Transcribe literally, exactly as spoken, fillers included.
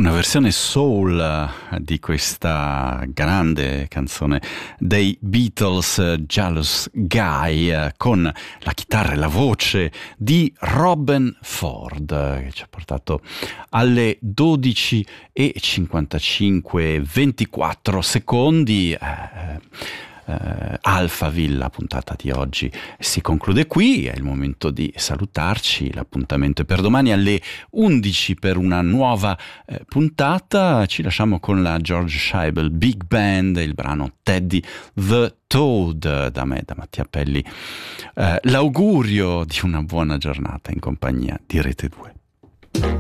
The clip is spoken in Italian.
Una versione soul eh, di questa grande canzone dei Beatles, eh, Jealous Guy, eh, con la chitarra e la voce di Robben Ford, eh, che ci ha portato alle dodici e cinquantacinque, ventiquattro secondi. Eh, Uh, Alphaville, la puntata di oggi si conclude qui, è il momento di salutarci, l'appuntamento è per domani alle undici per una nuova eh, puntata. Ci lasciamo con la George Scheibel Big Band, il brano Teddy the Toad, da me, da Mattia Pelli, uh, l'augurio di una buona giornata in compagnia di Rete due.